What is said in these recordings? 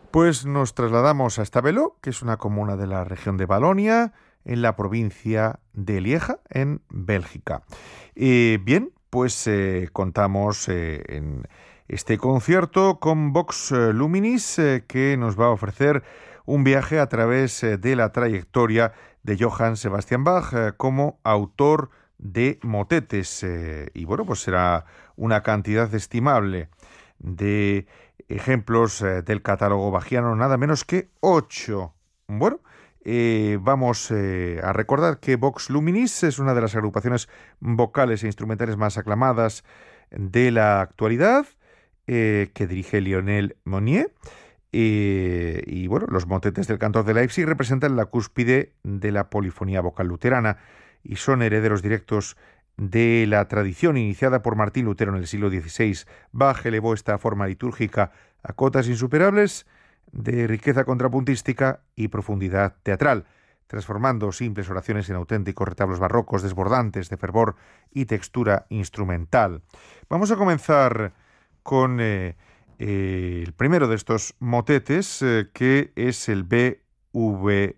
Pues nos trasladamos a Stavelot, que es una comuna de la región de Valonia, en la provincia de Lieja, en Bélgica. Bien, pues contamos en este concierto con Vox Luminis, que nos va a ofrecer un viaje a través de la trayectoria de Johann Sebastian Bach como autor de motetes. Y bueno, pues será una cantidad estimable de ejemplos del catálogo bachiano, nada menos que 8. Bueno, vamos a recordar que Vox Luminis es una de las agrupaciones vocales e instrumentales más aclamadas de la actualidad, que dirige Lionel Monnier. Y bueno, los motetes del cantor de Leipzig representan la cúspide de la polifonía vocal luterana y son herederos directos de la tradición iniciada por Martín Lutero en el siglo XVI. Bach elevó esta forma litúrgica a cotas insuperables de riqueza contrapuntística y profundidad teatral, transformando simples oraciones en auténticos retablos barrocos desbordantes de fervor y textura instrumental. Vamos a comenzar con el primero de estos motetes, que es el BWV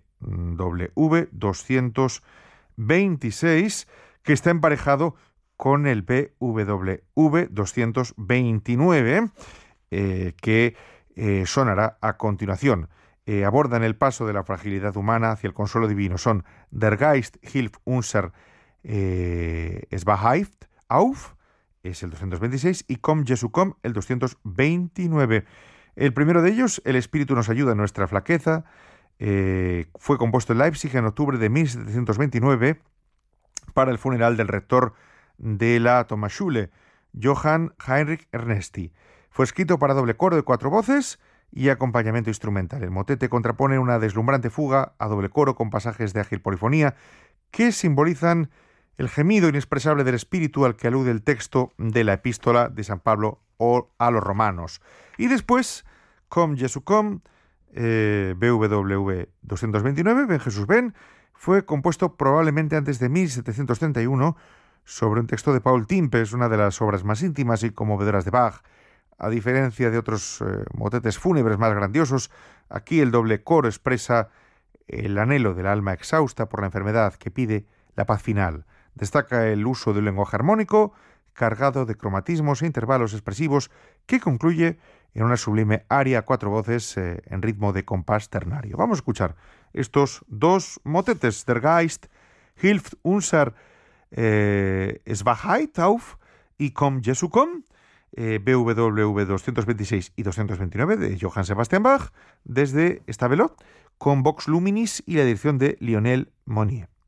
226, que está emparejado con el BWV 229, que sonará a continuación. Abordan el paso de la fragilidad humana hacia el consuelo divino. Son Der Geist hilft unser Schwachheit auf, es el 226, y Komm Jesu komm, el 229. El primero de ellos, El Espíritu nos ayuda en nuestra flaqueza, fue compuesto en Leipzig en octubre de 1729 para el funeral del rector de la Thomasschule, Johann Heinrich Ernesti. Fue escrito para doble coro de 4 voces y acompañamiento instrumental. El motete contrapone una deslumbrante fuga a doble coro con pasajes de ágil polifonía que simbolizan el gemido inexpresable del espíritu al que alude el texto de la epístola de San Pablo a los romanos. Y después, Komm Jesu komm, BWV 229, Ven Jesús ven, fue compuesto probablemente antes de 1731 sobre un texto de Paul Timpes, una de las obras más íntimas y conmovedoras de Bach. A diferencia de otros motetes fúnebres más grandiosos, aquí el doble coro expresa el anhelo del alma exhausta por la enfermedad que pide la paz final. Destaca el uso de un lenguaje armónico cargado de cromatismos e intervalos expresivos que concluye en una sublime aria a 4 voces en ritmo de compás ternario. Vamos a escuchar estos dos motetes, Der Geist hilft unser Schwachheit auf y Komm Jesu komm, BWV 226 y 229 de Johann Sebastian Bach, desde Stavelot, con Vox Luminis y la dirección de Lionel Monnier.